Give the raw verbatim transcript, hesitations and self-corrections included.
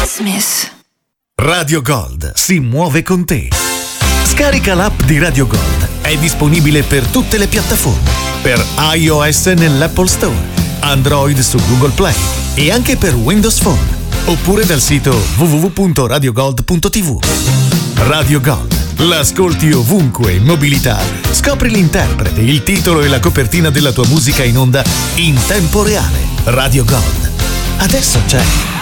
Smith. Radio Gold si muove con te. Scarica l'app di Radio Gold. È disponibile per tutte le piattaforme. Per iOS nell'Apple Store, Android su Google Play e anche per Windows Phone. Oppure dal sito w w w punto radio gold punto t v. Radio Gold. L'ascolti ovunque in mobilità. Scopri l'interprete, il titolo e la copertina della tua musica in onda in tempo reale. Radio Gold. Adesso c'è